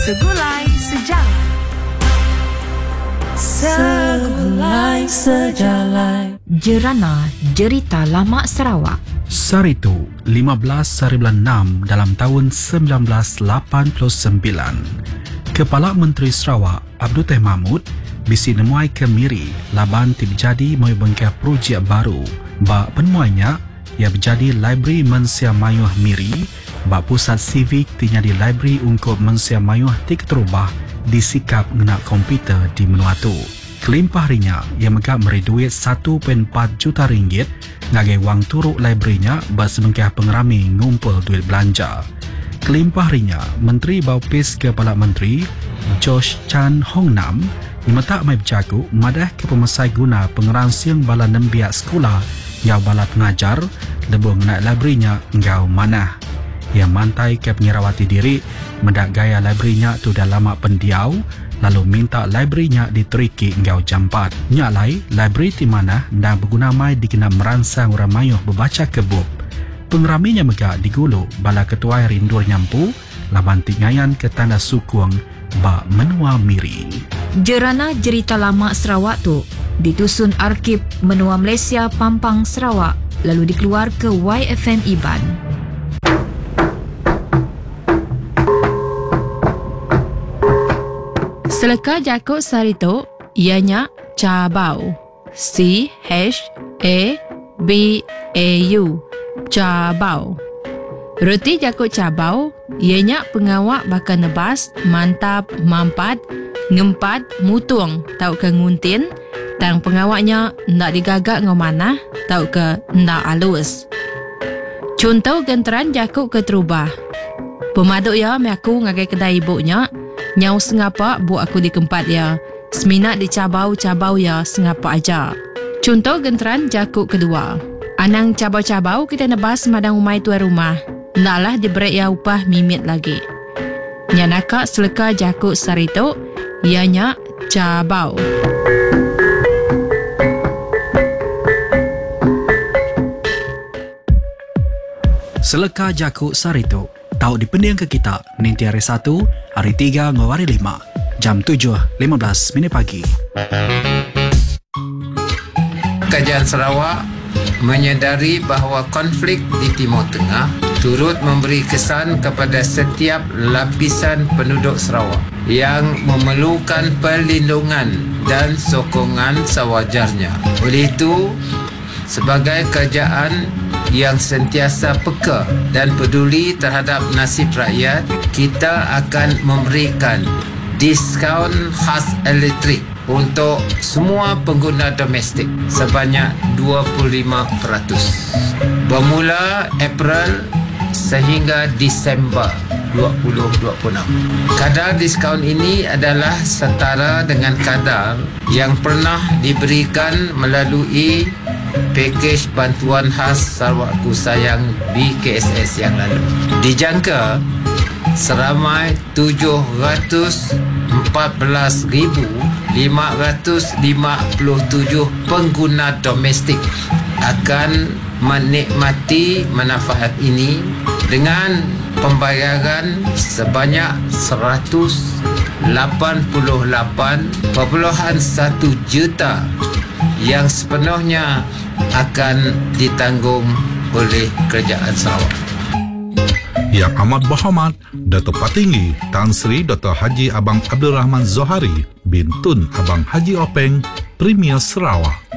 Segulai Sejarah. Segulai Sejarah. Jerana Jerita Lama Sarawak. Sarito 15/6 dalam tahun 1989. Kepala Menteri Sarawak Abdul Teh Mahmud bisi nemuai ke Miri laban terjadi mai bengkah projek baru. Ba penemuannya ia berjadi library Mensia Mayuh Miri, ba pusat sivik tiada library untuk Mensia Mayuh terubah disikap ngena komputer di Menuatu. Kelimpah harinya ia megak memberi duit 1.4 juta ringgit ngagai wang turuk library-nya bersebengkah pengerami ngumpul duit belanja. Kelimpah harinya, Menteri Baupis Kepala Menteri Josh Chan Hong Nam metak mai berjaku madah ke pemasai guna pengeransiang bala nembiak sekolah yang bala pengajar lebih naik library-nya engkau mana. Ia mantai ke penyerawati diri mendak gaya library-nya tu dah lama pendiau lalu minta library-nya diteriki engkau jam 4. Nyalai, library di mana dan berguna mai dikena meransang orang mayuh berbaca ke buk. Pengeraminya megak digulu bala ketua rindur nyampu laban tingayan ke tanda sukung ba Menua Miri. Jerana Jerita Lama Sarawak tu ditusun Arkib Menua Malaysia Pampang Sarawak lalu dikeluar ke YFM Iban. Seleka Jakut Sarito ianya Cabau. C-H-A-B-A-U Cabau. Reti Jakut Cabau ianya pengawak bakal nebas, mantap, mampat, ngempat, mutung, tau ke nguntin, tang pengawaknya ndak digagak ngau mana, tau ke ndak alus. Contoh genteran Jakut ke terubah. Pemaduk ya aku ngagai kedai ibunya, nyau sengapa bu aku di kempat ya. Seminat di cabau-cabau ya sengapa aja. Contoh genteran Jakut kedua. Anang cabau-cabau kita nebas madang umai tuan rumah. Naklah diberi ya upah mimit lagi. Nyanaka seleka Jakut Sarito ianya cabau. Seleka Jakut Sarito tahu dipending ke kita nanti hari 1, hari 3 dan hari 5 jam 7.15 pagi. Kerajaan Sarawak menyedari bahawa konflik di Timur Tengah turut memberi kesan kepada setiap lapisan penduduk Sarawak yang memerlukan perlindungan dan sokongan sewajarnya. Oleh itu, sebagai kerajaan yang sentiasa peka dan peduli terhadap nasib rakyat, kita akan memberikan diskaun khas elektrik untuk semua pengguna domestik sebanyak 25% bermula April sehingga Disember 2026. Kadar diskaun ini adalah setara dengan kadar yang pernah diberikan melalui pakej bantuan khas Sarawakku Sayang BKSS yang lalu. Dijangka seramai 714,557 pengguna domestik akan menikmati manfaat ini dengan pembayaran sebanyak 188.1 juta yang sepenuhnya akan ditanggung oleh Kerajaan Sarawak. Yang amat berhormat Dato' Patinggi Tan Sri Dr. Haji Abang Abdul Rahman Zohari bin Tun Abang Haji Openg, Premier Sarawak.